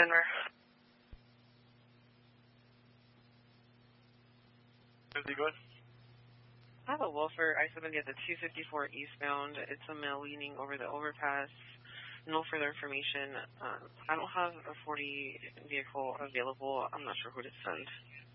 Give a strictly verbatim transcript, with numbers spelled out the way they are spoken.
Denver. Where's he going? I have a Wolfer I seventy at the two fifty-four eastbound. It's a male leaning over the overpass. No further information. Um, I don't have a forty vehicle available. I'm not sure who to send.